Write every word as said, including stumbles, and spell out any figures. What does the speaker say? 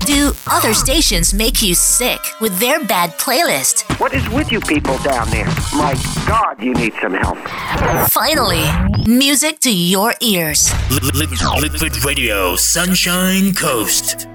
Do other stations make you sick with their bad playlist? What is with you people down there? My God, you need some help. Finally, music to your ears. Liquid Radio, Sunshine Coast.